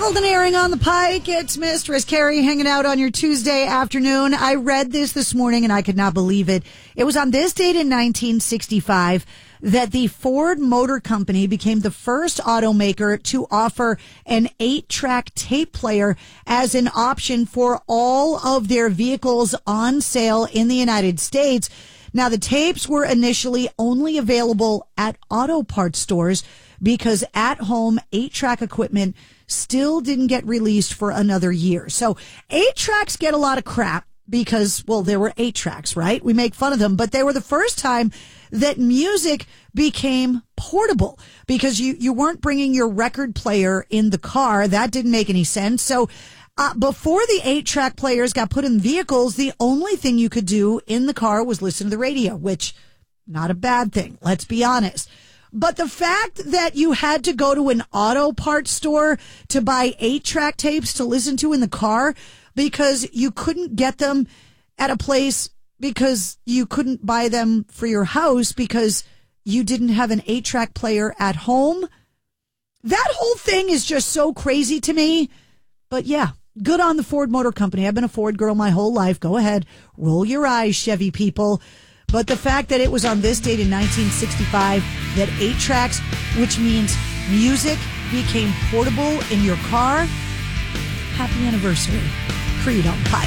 Golden Earring on the Pike. It's Mistress Carrie hanging out on your Tuesday afternoon. I read this morning and I could not believe it. It was on this date in 1965 that the Ford Motor Company became the first automaker to offer an 8-track tape player as an option for all of their vehicles on sale in the United States. Now, the tapes were initially only available at auto parts stores because at-home 8-track equipment still didn't get released for another year. So 8-tracks get a lot of crap because, well, there were 8-tracks, right? We make fun of them, but they were the first time that music became portable because you weren't bringing your record player in the car. That didn't make any sense. So before the 8-track players got put in vehicles, the only thing you could do in the car was listen to the radio, which not a bad thing. Let's be honest. But the fact that you had to go to an auto parts store to buy 8-track tapes to listen to in the car because you couldn't get them at a place because you couldn't buy them for your house because you didn't have an 8-track player at home. That whole thing is just so crazy to me. But yeah, good on the Ford Motor Company. I've been a Ford girl my whole life. Go ahead. Roll your eyes, Chevy people. But the fact that it was on this date in 1965 that 8-tracks, which means music, became portable in your car. Happy anniversary. Creed on Pike.